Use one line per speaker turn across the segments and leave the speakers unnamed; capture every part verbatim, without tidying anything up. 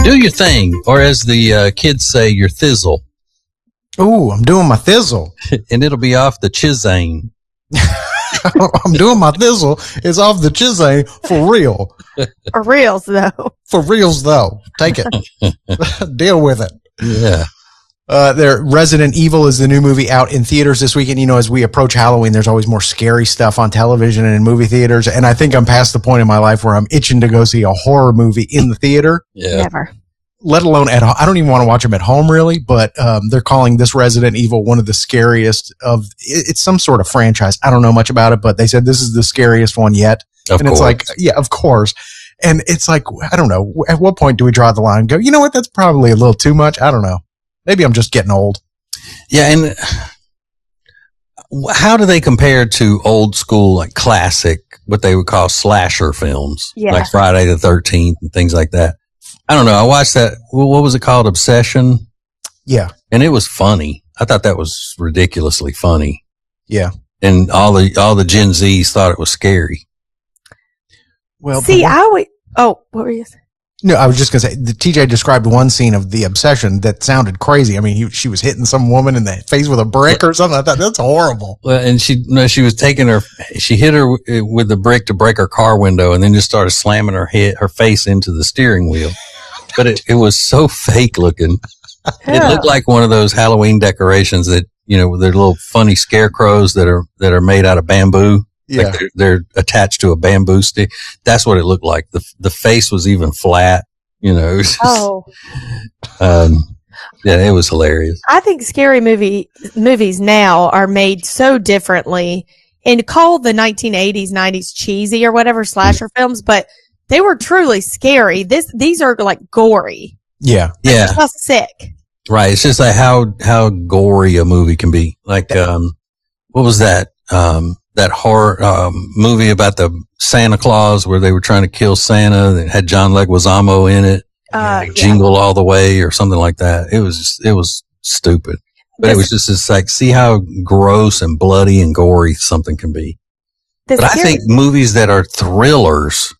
Do your thing, or as the uh, kids say, your thizzle.
Ooh, I'm doing my thizzle.
And it'll be off the Chizane.
I'm doing my thizzle. It's off the Chizane for real.
For reals, though.
For reals, though. Take it. Deal with it.
Yeah.
Uh, there, Resident Evil is the new movie out in theaters this weekend. You know, as we approach Halloween, there's always more scary stuff on television and in movie theaters. And I think I'm past the point in my life where I'm itching to go see a horror movie in the theater.
Yeah.
Never.
Let alone at home. I don't even want to watch them at home, really. But um, they're calling this Resident Evil one of the scariest of. It's some sort of franchise. I don't know much about it, but they said this is the scariest one yet.
Of
and
course.
it's like, yeah, of course. And it's like, I don't know. At what point do we draw the line and go, you know what? That's probably a little too much. I don't know. Maybe I'm just getting old.
Yeah, and how do they compare to old school, like classic, what they would call slasher films,
Yeah.
like Friday the thirteenth and things like that? I don't know. I watched that. What was it called? Obsession?
Yeah.
And it was funny. I thought that was ridiculously funny.
Yeah.
And all the all the Gen Zs thought it was scary.
Well,
See, I always. Oh, what were you saying?
No, I was just going to say, the T J described one scene of the obsession that sounded crazy. I mean, he, she was hitting some woman in the face with a brick or something. I thought, that's horrible.
Well, and she, no, she was taking her, she hit her w- with the brick to break her car window and then just started slamming her head, her face into the steering wheel. But it, it was so fake looking. It
Yeah.
looked like one of those Halloween decorations that, you know, they're little funny scarecrows that are, that are made out of bamboo.
Yeah.
Like they're, they're attached to a bamboo stick. That's what it looked like. The, the face was even flat, you know. It was just,
Oh,
um, yeah, it was hilarious.
I think scary movie movies now are made so differently and called the nineteen eighties, nineties cheesy or whatever slasher films, but they were truly scary. This these are like gory,
Yeah.
Yeah.
just sick.
Right. It's just like how, how gory a movie can be. Like, um, what was that? Um, that horror, um, movie about the Santa Claus where they were trying to kill Santa that had John Leguizamo in it,
Uh, yeah.
Jingle All the Way or something like that. It was, just, it was stupid, but
This-
it was just, it's like, see how gross and bloody and gory something can be.
the
But I
scary-
think movies that are thrillers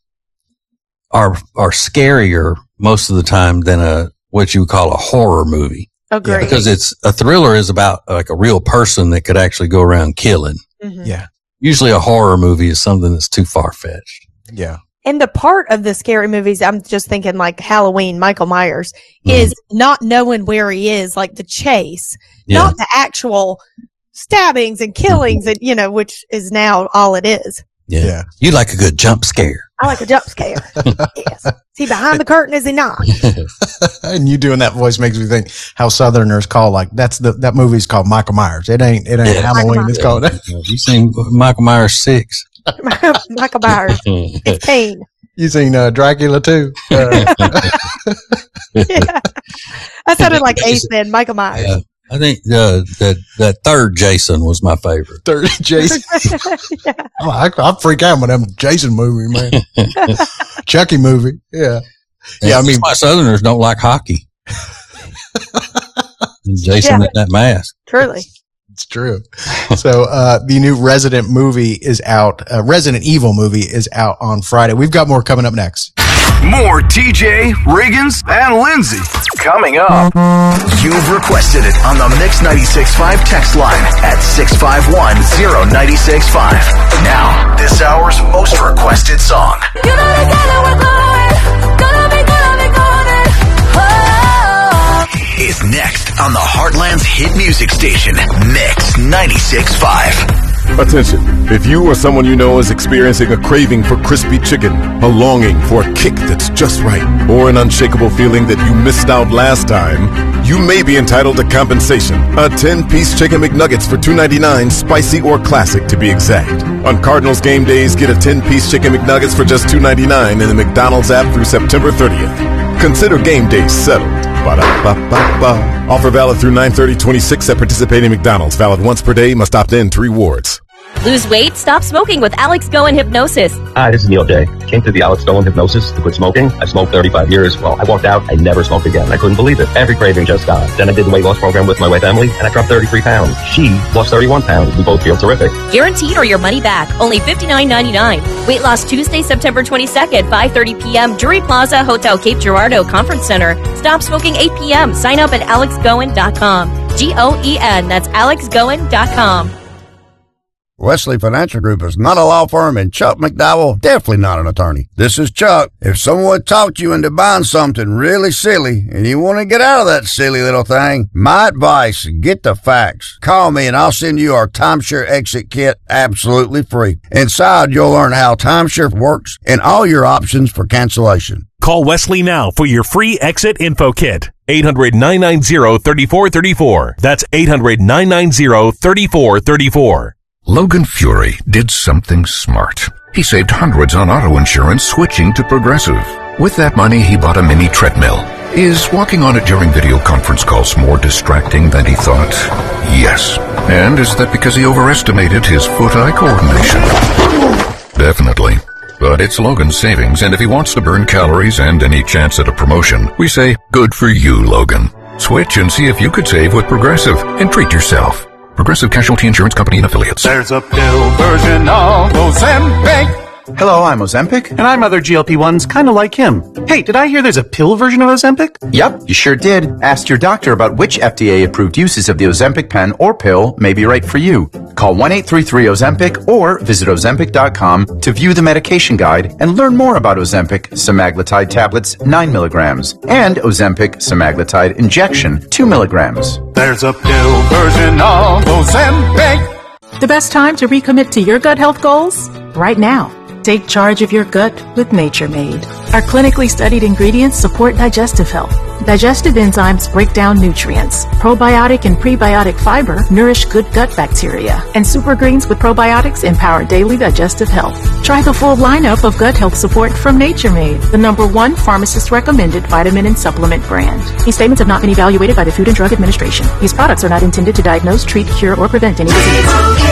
are, are scarier most of the time than a, what you would call a horror movie.
Agree.
Because it's a thriller is about like a real person that could actually go around killing.
Mhm.
Yeah.
Usually a horror movie is something that's too far fetched.
Yeah.
And the part of the scary movies, I'm just thinking like Halloween, Michael Myers,
Mhm.
is not knowing where he is, like the chase,
Yeah.
not the actual stabbings and killings, and you know, which is now all it is.
Yeah.
Yeah.
You like a good jump scare.
I like a jump scare. Yes. Is he behind the curtain? Is he not?
And you doing that voice makes me think how Southerners call, like, that's the, that movie's called Michael Myers. It ain't, it ain't
Yeah.
Halloween. It's called,
You seen Michael Myers six?
Michael Myers. It's Kane.
you seen, uh, Dracula too? Uh,
Yeah. That sounded like Ace Man, Michael Myers.
Yeah. I think uh, that that third Jason was my favorite.
third Jason.
Yeah.
Oh, I, I freak out with them Jason movie, man. Chucky movie. Yeah. Yeah, I
That's
mean-
why Southerners don't like hockey. And Jason
Yeah.
in that mask.
Truly.
It's true. So, uh, the new Resident movie is out. Uh, Resident Evil movie is out on Friday. We've got more coming up next.
More T J, Riggins, and Lindsay coming up.
You've requested it on the Mix ninety-six point five text line at six five one zero nine six five. Now, this hour's most requested song. Is next on the Heartland's hit music station, Mix ninety-six point five.
Attention. If you or someone you know is experiencing a craving for crispy chicken, a longing for a kick that's just right, or an unshakable feeling that you missed out last time, you may be entitled to compensation. A ten-piece Chicken McNuggets for two ninety-nine, spicy or classic to be exact. On Cardinals game days, get a ten-piece Chicken McNuggets for just two ninety-nine in the McDonald's app through September thirtieth. Consider game days settled. Ba-da-ba-ba-ba. Offer valid through nine thirty twenty-six at participating McDonald's. Valid once per day. Must opt in to rewards.
Lose weight? Stop smoking with Alex Goen Hypnosis.
Hi, this is Neil J. Came through the Alex Goen Hypnosis to quit smoking. I smoked thirty-five years. Well, I walked out. I never smoked again. I couldn't believe it. Every craving just gone. Then I did the weight loss program with my wife, Emily, and I dropped thirty-three pounds. She lost thirty-one pounds. We both feel terrific.
Guaranteed or your money back. Only fifty-nine ninety-nine. Weight loss Tuesday, September twenty-second, five thirty p.m. Drury Plaza, Hotel Cape Girardeau Conference Center. Stop smoking eight p.m. Sign up at alex goen dot com. G O E N. That's alex goen dot com.
Wesley Financial Group is not a law firm, and Chuck McDowell definitely not an attorney. This is Chuck. If someone talked you into buying something really silly and you want to get out of that silly little thing, my advice, get the facts. Call me and I'll send you our timeshare exit kit absolutely free. Inside, you'll learn how timeshare works and all your options for cancellation.
Call Wesley now for your free exit info kit. eight hundred, nine nine zero, three four three four. That's eight hundred, nine nine zero, three four three four.
Logan Fury did something smart. He saved hundreds on auto insurance switching to Progressive. With that money, he bought a mini treadmill. Is walking on it during video conference calls more distracting than he thought? Yes. And is that because he overestimated his foot-eye coordination? Definitely. But it's Logan's savings, and if he wants to burn calories and any chance at a promotion, we say, good for you, Logan. Switch and see if you could save with Progressive and treat yourself. Progressive Casualty Insurance Company and Affiliates.
There's a pill version of Ozempic. Hello, I'm Ozempic. And I'm other G L P ones kind of like him. Hey, did I hear there's a pill version of Ozempic?
Yep, you sure did. Ask your doctor about which F D A-approved uses of the Ozempic pen or pill may be right for you. Call one eight three three Ozempic or visit ozempic dot com to view the medication guide and learn more about Ozempic semaglutide tablets nine milligrams and Ozempic semaglutide injection two milligrams.
There's a pill version of Ozempic.
The best time to recommit to your gut health goals? Right now. Take charge of your gut with Nature Made. Our clinically studied ingredients support digestive health. Digestive enzymes break down nutrients. Probiotic and prebiotic fiber nourish good gut bacteria. And super greens with probiotics empower daily digestive health. Try the full lineup of gut health support from Nature Made, the number one pharmacist-recommended vitamin and supplement brand. These statements have not been evaluated by the Food and Drug Administration. These products are not intended to diagnose, treat, cure, or prevent any disease.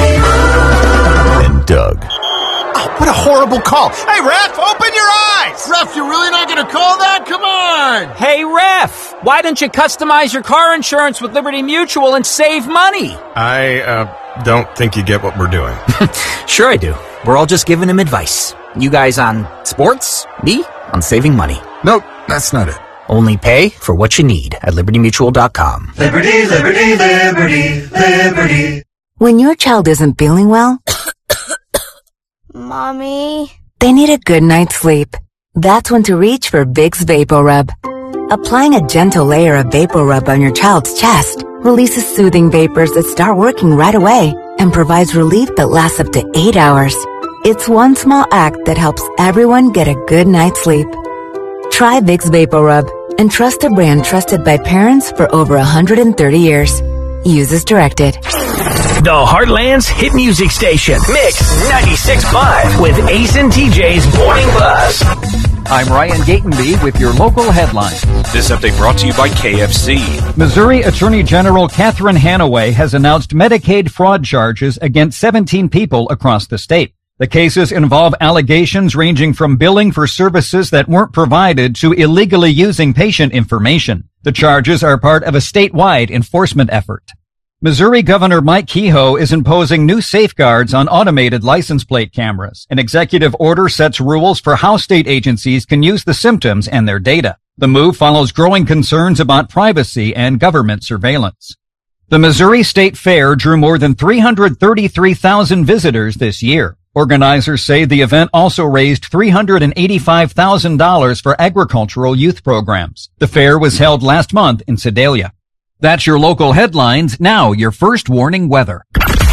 And Doug.
Oh, what a horrible call. Hey, Ref, open your eyes. Ref, you're really not going to call that? Come on.
Hey, Ref, why don't you customize your car insurance with Liberty Mutual and save money?
I uh, don't think you get what we're doing.
Sure I do. We're all just giving him advice. You guys on sports, me on saving money.
Nope, that's not it.
Only pay for what you need at liberty mutual dot com.
Liberty, liberty, liberty, liberty.
When your child isn't feeling well,
Mommy,
they need a good night's sleep. That's when to reach for Vicks VapoRub. Applying a gentle layer of VapoRub on your child's chest releases soothing vapors that start working right away and provides relief that lasts up to eight hours. It's one small act that helps everyone get a good night's sleep. Try Vicks VapoRub and trust a brand trusted by parents for over one hundred thirty years. Use as directed.
The Heartland's hit music station, Mix ninety-six point five, with Ace and T J's Morning Buzz.
I'm Ryan Gatenby with your local headlines.
This update brought to you by K F C.
Missouri Attorney General Catherine Hanaway has announced Medicaid fraud charges against seventeen people across the state. The cases involve allegations ranging from billing for services that weren't provided to illegally using patient information. The charges are part of a statewide enforcement effort. Missouri Governor Mike Kehoe is imposing new safeguards on automated license plate cameras. An executive order sets rules for how state agencies can use the symptoms and their data. The move follows growing concerns about privacy and government surveillance. The Missouri State Fair drew more than three hundred thirty-three thousand visitors this year. Organizers say the event also raised three hundred eighty-five thousand dollars for agricultural youth programs. The fair was held last month in Sedalia. That's your local headlines. Now, your first warning weather.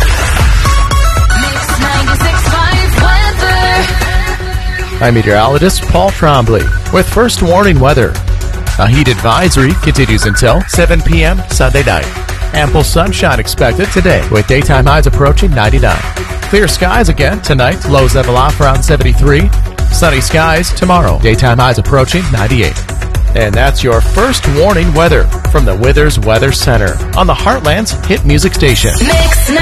I'm meteorologist Paul Trombley with first warning weather. A heat advisory continues until seven p.m. Sunday night. Ample sunshine expected today with daytime highs approaching ninety-nine. Clear skies again tonight. Lows level off around seventy-three. Sunny skies tomorrow. Daytime highs approaching ninety-eight. And that's your first warning weather from the Withers Weather Center on the Heartland's hit music station. Mix